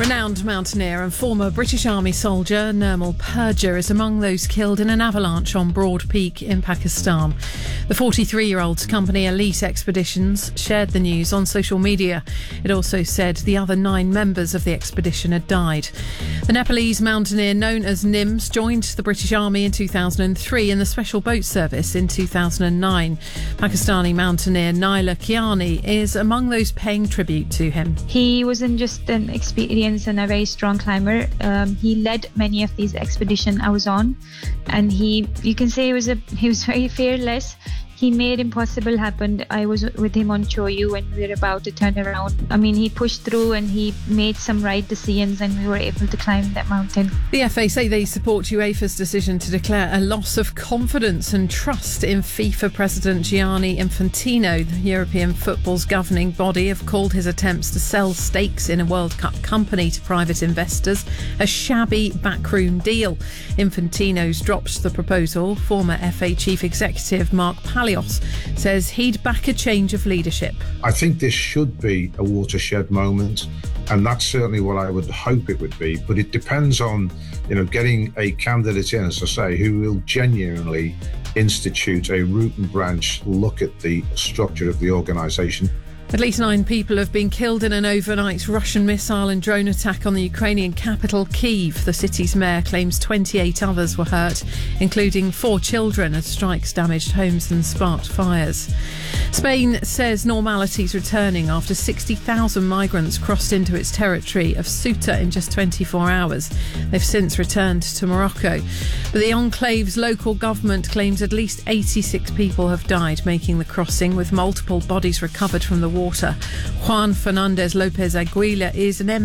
Renowned mountaineer and former British Army soldier Nirmal Purja is among those killed in an avalanche on Broad Peak in Pakistan. The 43-year-old's company Elite Expeditions shared the news on social media. It also said the other 9 members of the expedition had died. The Nepalese mountaineer known as Nims joined the British Army in 2003 and the Special Boat Service in 2009. Pakistani mountaineer Naila Kiani is among those paying tribute to him. He wasn't just an experienced and a very strong climber. He led many of these expeditions I was on, and you can say he was very fearless. He made impossible happen. I was with him on Choyu when we were about to turn around. I mean, he pushed through and he made some right decisions and we were able to climb that mountain. The FA say they support UEFA's decision to declare a loss of confidence and trust in FIFA President Gianni Infantino. The European football's governing body have called his attempts to sell stakes in a World Cup company to private investors a shabby backroom deal. Infantino's dropped the proposal. Former FA Chief Executive Mark Palios says he'd back a change of leadership. I think this should be a watershed moment, and that's certainly what I would hope it would be. But it depends on, getting a candidate in, as I say, who will genuinely institute a root and branch look at the structure of the organisation. At least 9 people have been killed in an overnight Russian missile and drone attack on the Ukrainian capital, Kyiv. The city's mayor claims 28 others were hurt, including 4 children, as strikes damaged homes and sparked fires. Spain says normality's returning after 60,000 migrants crossed into its territory of Ceuta in just 24 hours. They've since returned to Morocco. But the enclave's local government claims at least 86 people have died making the crossing, with multiple bodies recovered from the water. Juan Fernandez Lopez Aguila is an